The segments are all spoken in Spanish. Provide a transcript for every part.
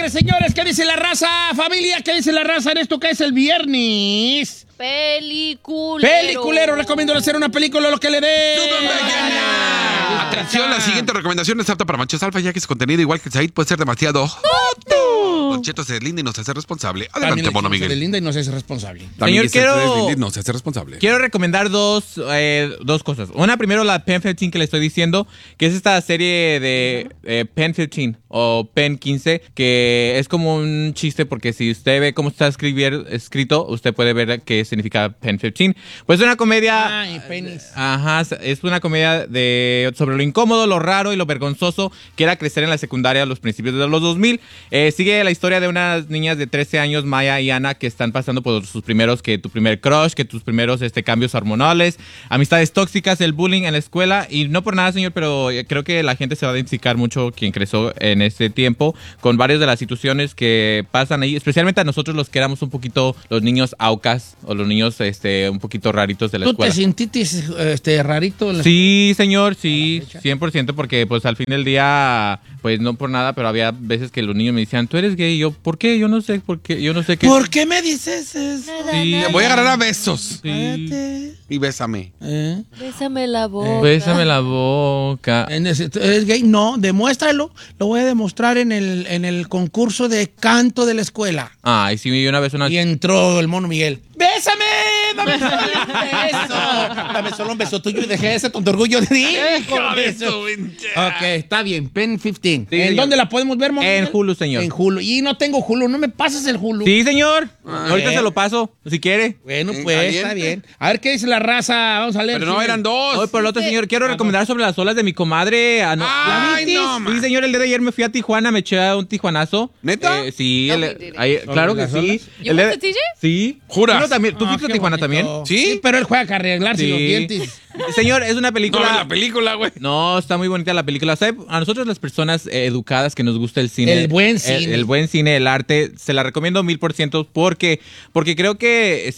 señores, ¿qué dice la raza? Familia, ¿qué dice la raza en esto que es el viernes? Peliculero, recomiendo hacer una película lo que le dé. Atención, la siguiente recomendación es apta para machos alfa, ya que su contenido, igual que el Said, puede ser demasiado. Don Cheto se deslinda y no se hace responsable. Adelante, Mono Miguel. Se deslinda y no se hace responsable. Señor, no se hace responsable. Quiero recomendar dos cosas. Una, primero, la Pen 15 que le estoy diciendo, que es esta serie de Pen 15 o Pen 15, que es como un chiste, porque si usted ve cómo está escrito, usted puede ver qué significa Pen 15. Pues es una comedia... Ay, penis. Ajá, es una comedia sobre lo incómodo, lo raro y lo vergonzoso que era crecer en la secundaria a los principios de los 2000. Sigue la historia de unas niñas de 13 años, Maya y Ana, que están pasando por sus primeros, que tu primer crush, que tus primeros cambios hormonales, amistades tóxicas, el bullying en la escuela. Y no por nada, señor, pero creo que la gente se va a identificar mucho, quien creció en este tiempo, con varias de las situaciones que pasan ahí, especialmente a nosotros los que éramos un poquito los niños aucas o los niños un poquito raritos de la escuela. ¿Tú te sentiste rarito? Sí, señor, sí, 100%, porque pues al fin del día, pues no por nada, pero había veces que los niños me decían, ¿tú eres gay? Y yo, ¿por qué? Yo no sé, ¿por qué? Yo no sé qué. ¿Por qué me dices eso? Sí. Te voy a agarrar a besos. Sí. Y bésame. Bésame la boca. Bésame la boca. ¿Eres gay? No, demuéstralo. Lo voy a demostrar en el concurso de canto de la escuela. Ay, sí, una vez Y entró el Mono Miguel. ¡Bésame! ¡Dame solo un beso! Dame solo un beso tuyo y dejé ese tonto orgullo de ti. Ok, está bien. Pen 15. Sí, ¿En dónde la podemos ver, Mono En Miguel? Hulu, señor. En Hulu. Y no tengo Hulu. ¿No me pasas el Hulu? Sí, señor. Ahorita se lo paso, si quiere. Bueno, pues, está bien. A ver qué dice la raza. Vamos a leer. Pero no, eran dos. Hoy por el otro, señor, quiero recomendar sobre las olas de mi comadre. Ay, no, man. Sí, señor, el día de ayer me fui a Tijuana, me eché un tijuanazo. ¿Neta? Sí, No me diré. claro que ¿Las sí. olas? ¿You went to TJ? Sí. ¿Juras? ¿Tú fuiste a Tijuana también? ¿Sí? Pero él juega a arreglarse Sí. los dientes. Señor, es una No, película... la película, güey. No, está muy bonita la película. ¿Sabe? A nosotros las personas educadas que nos gusta el cine. El buen cine. El buen cine, el arte, se la recomiendo 1000% porque creo que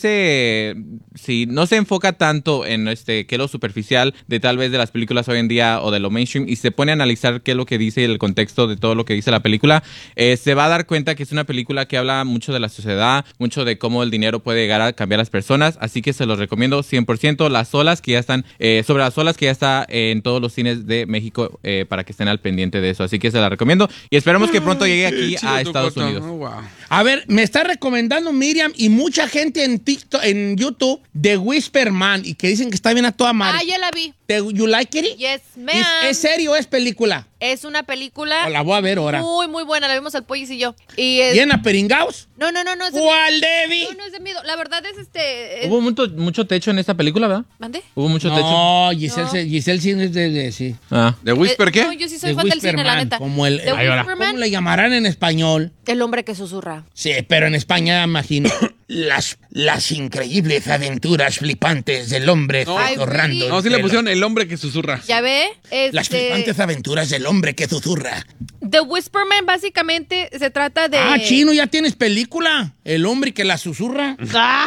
si no se enfoca tanto en que es lo superficial de tal vez de las películas hoy en día o de lo mainstream y se pone a analizar qué es lo que dice el contexto de todo lo que dice la película, se va a dar cuenta que es una película que habla mucho de la sociedad, mucho de cómo el dinero puede llegar a cambiar a las personas, así que se los recomiendo 100%. Las olas que ya están, sobre las olas que ya está en todos los cines de México, para que estén al pendiente de eso, así que se la recomiendo y esperemos que pronto llegue aquí a Estados Unidos. Oh, wow. A ver, me está recomendando Miriam y mucha gente en TikTok, en YouTube, The Whisper Man, y que dicen que está bien a toda madre. Ah, ya la vi. You like it? Yes, ma'am. ¿Es serio o es película? Es una película La voy a ver ahora. muy, muy buena. La vimos al Pollis y yo. Y es... ¿Bien a Peringaos? No, es de ¿Cuál, Debbie? No es de miedo. La verdad es Hubo mucho techo en esta película, ¿verdad? ¿Mande? Hubo mucho techo. No, Giselle sí es de sí. Ah. ¿De Whisper qué? No, yo sí soy The fan del Whisper cine, la Man, neta. como el... The Ay, ahora, Whisper Man, ¿cómo le llamarán en español? el hombre que susurra. Sí, pero en España imagino. Las increíbles aventuras flipantes del hombre No. susurrando. No, sí le pusieron el hombre que susurra. ¿Ya ve? Las flipantes aventuras del hombre que susurra. The Whisper Man básicamente se trata de... Ah, chino, ya tienes película. El hombre que la susurra.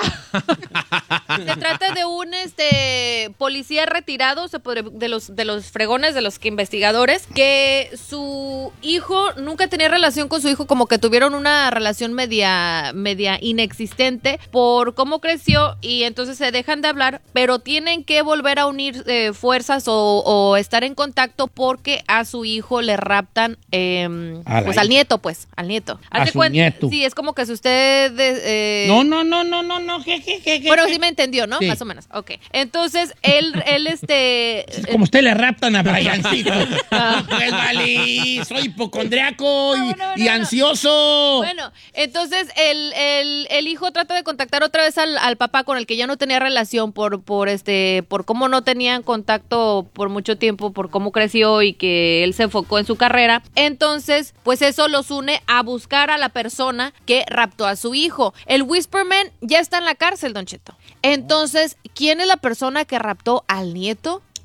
Se trata de un policía retirado, de los fregones, de los investigadores, que su hijo nunca tenía relación con su hijo, como que tuvieron una relación media inexistente por cómo creció, y entonces se dejan de hablar, pero tienen que volver a unir fuerzas o estar en contacto porque a su hijo le raptan al nieto. A Haz de su nieto. Sí, es como que si usted... No. Bueno, sí me entendió, ¿no? Sí. Más o menos. Ok. Entonces, él Como usted le raptan a Briancito. Pues vale, soy hipocondriaco y ansioso. Bueno, entonces el hijo trata de contactar otra vez al papá con el que ya no tenía relación por cómo no tenían contacto por mucho tiempo, por cómo creció y que él se enfocó en su carrera. Entonces, pues eso los une a buscar a la persona que raptó a su hijo. El Whisperman ya está en la cárcel, Don Cheto. Entonces, ¿quién es la persona que raptó al nieto?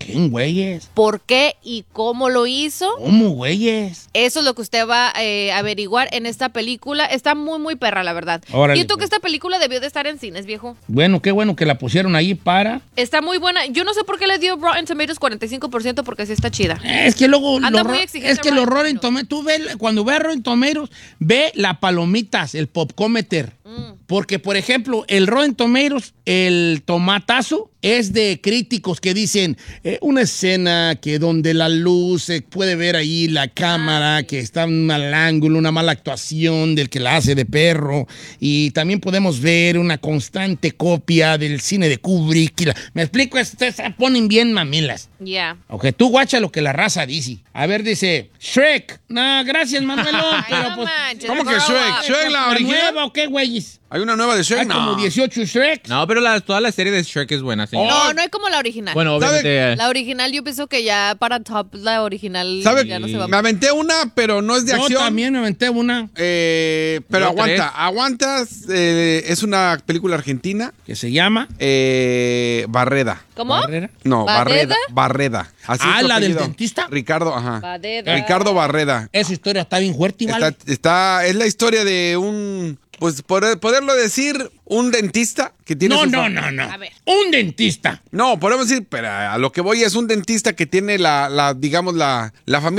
¿Quién, güeyes? ¿Por qué y cómo lo hizo? ¿Cómo, güeyes? Eso es lo que usted va a averiguar en esta película. Está muy, muy perra, la verdad. Órale, Siento que pues. esta película debió de estar en cines, viejo. Bueno, qué bueno que la pusieron ahí para... Está muy buena. Yo no sé por qué le dio Rotten Tomatoes 45% porque sí está chida. Es que luego... Anda muy exigente es que los Rotten Rotten Tomatoes... Tú cuando veas Rotten Tomatoes, ve las palomitas, el popcometer. Porque, por ejemplo, el Rotten Tomatoes, el tomatazo, es de críticos que dicen una escena que donde la luz se puede ver ahí la cámara, que está en un mal ángulo, una mala actuación del que la hace de perro. Y también podemos ver una constante copia del cine de Kubrick. ¿Me explico? Ustedes se ponen bien mamilas. Ya. Ok, tú guacha lo que la raza dice. A ver, dice, Shrek. No, gracias, Manuelón. Ay, Pero no pues... manches, ¿Cómo que grow Shrek? up. ¿Shrek la original? nueva o qué, güeyes? ¿Hay una nueva de Shrek? Hay como 18 Shrek. No, pero toda la serie de Shrek es buena, señor. No, no hay como la original. Bueno, obviamente... La original yo pienso que ya para top la original ¿Sabe? ya no se va a... Me aventé una, pero no es de Yo acción. también me aventé una Pero Yo aguanta, tres. aguantas. Es una película argentina. que se llama... Barreda. ¿Cómo? Barrera. No, ¿Barreda? Barreda. Así es su ¿la del apellido. dentista? Ricardo, ajá. Barreda. Ricardo Barreda. Esa historia está bien fuerte, ¿vale? Es la historia de un, pues poderlo decir, un dentista que tiene No, su no, fa- no, no. A ver. Un dentista. No, podemos decir, pero a lo que voy es un dentista que tiene digamos, la familia